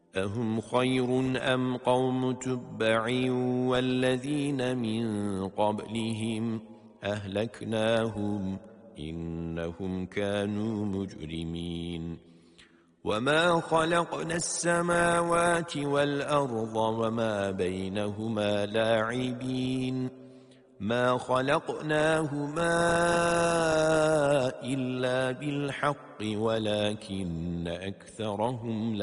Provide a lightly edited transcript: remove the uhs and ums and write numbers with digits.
أهم خير أم قوم تبع والذين من قبلهم أهلكناهم إنهم كانوا مجرمين وما خلقنا السماوات والأرض وما بينهما لاعبين ما خلقناهما إلا بالحق ولكن أكثرهم